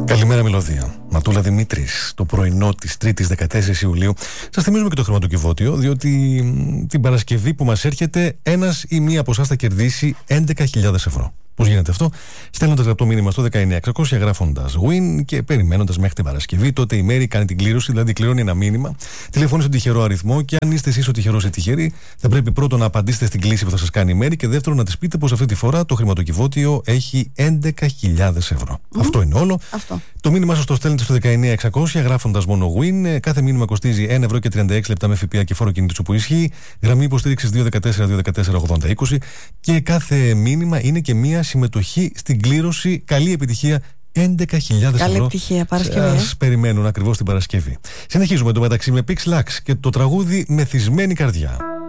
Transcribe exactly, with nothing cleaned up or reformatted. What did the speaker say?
Καλημέρα, Μελωδία. Ματούλα Δημήτρης, το πρωινό της Τρίτης δεκατέσσερις Ιουλίου. Σας θυμίζουμε και το χρηματοκιβώτιο, διότι την Παρασκευή που μας έρχεται, ένας ή μία από εσάς θα κερδίσει έντεκα χιλιάδες ευρώ. Πώς γίνεται αυτό? Στέλνοντας γραπτό μήνυμα στο δεκαεννιά εξακόσια, γράφοντας win και περιμένοντας μέχρι την Παρασκευή. Τότε η Μέρη κάνει την κλήρωση, δηλαδή κληρώνει ένα μήνυμα, τηλεφωνεί στον τυχερό αριθμό και αν είστε εσείς ο τυχερός ή τυχερή, θα πρέπει πρώτον να απαντήσετε στην κλήση που θα σας κάνει η Μέρη και δεύτερον να της πείτε πως αυτή τη φορά το χρηματοκιβώτιο έχει έντεκα χιλιάδες ευρώ. Mm-hmm. Αυτό είναι όλο. Αυτό. Το μήνυμά σας το στέλνετε στο δεκαεννιά εξακόσια, γράφοντας μόνο win. Κάθε μήνυμα κοστίζει ένα ευρώ και τριάντα έξι λεπτά με ΦΠΑ και φόρο κινητού που ισχύει. Γραμμή υποστήριξης δύο ένα τέσσερα δύο ένα τέσσερα ογδόντα είκοσι. Και κάθε μήνυμα είναι και μία συμμετοχή στην κλήρωση. Καλή επιτυχία. έντεκα χιλιάδες ευρώ. Καλή επιτυχία, Παρασκευή. Σας περιμένουν ακριβώς την Παρασκευή. Συνεχίζουμε το μεταξύ με Pixlax και το τραγούδι Μεθυσμένη Καρδιά.